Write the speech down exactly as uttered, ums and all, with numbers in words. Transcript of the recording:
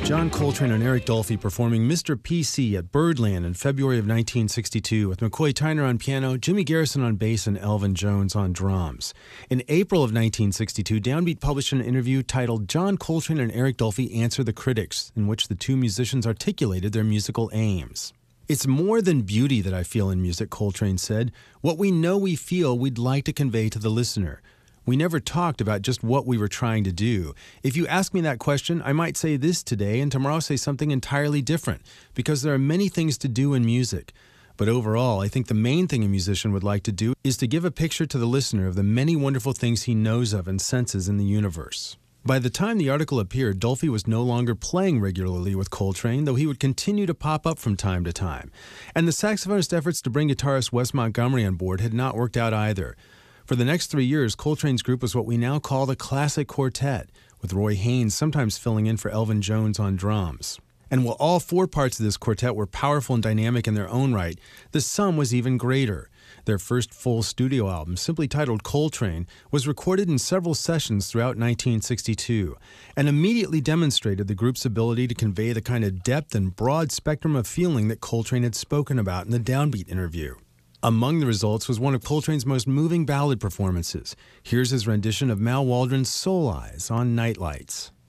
John Coltrane and Eric Dolphy performing Mister P C at Birdland in February of nineteen sixty-two with McCoy Tyner on piano, Jimmy Garrison on bass, and Elvin Jones on drums. In April of nineteen sixty-two, Downbeat published an interview titled John Coltrane and Eric Dolphy Answer the Critics, in which the two musicians articulated their musical aims. "It's more than beauty that I feel in music," Coltrane said. "What we know we feel, we'd like to convey to the listener. We never talked about just what we were trying to do. If you ask me that question, I might say this today and tomorrow say something entirely different, because there are many things to do in music. But overall, I think the main thing a musician would like to do is to give a picture to the listener of the many wonderful things he knows of and senses in the universe." By the time the article appeared, Dolphy was no longer playing regularly with Coltrane, though he would continue to pop up from time to time. And the saxophonist efforts to bring guitarist Wes Montgomery on board had not worked out either. For the next three years, Coltrane's group was what we now call the Classic Quartet, with Roy Haynes sometimes filling in for Elvin Jones on drums. And while all four parts of this quartet were powerful and dynamic in their own right, the sum was even greater. Their first full studio album, simply titled Coltrane, was recorded in several sessions throughout nineteen sixty-two, and immediately demonstrated the group's ability to convey the kind of depth and broad spectrum of feeling that Coltrane had spoken about in the Downbeat interview. Among the results was one of Coltrane's most moving ballad performances. Here's his rendition of Mal Waldron's Soul Eyes on Night Lights.